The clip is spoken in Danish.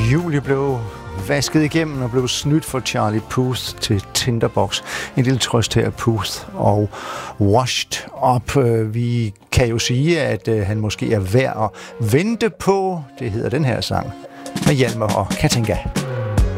Julie blev vasket igennem og blev snydt for Charlie Puth til Tinderbox. En lille trøst her, Puth og Washed Up. Vi kan jo sige, at han måske er værd at vente på. Det hedder den her sang med Hjalmar og Katinka.